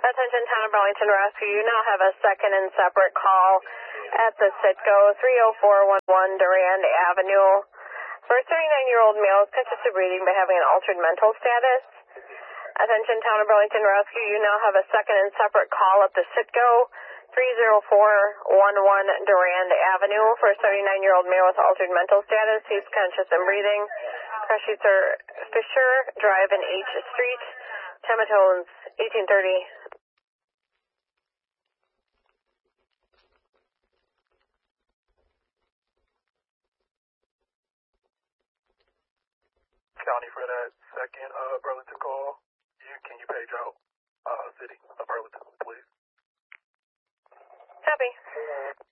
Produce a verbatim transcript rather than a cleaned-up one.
Attention Town of Burlington Rescue, you now have a second and separate call at the Citgo, three oh four one one Durand Avenue. For a thirty-nine-year-old male is conscious of breathing but having an altered mental status. Attention Town of Burlington Rescue, you now have a second and separate call at the Citgo, three oh four one one Durand Avenue. For a thirty-nine-year-old male with altered mental status, he's conscious and breathing. Crusher Fisher Drive and H Street, Tematones, eighteen thirty. County for that second uh, Burlington call. You, can you page out uh, City of Burlington, please? Copy.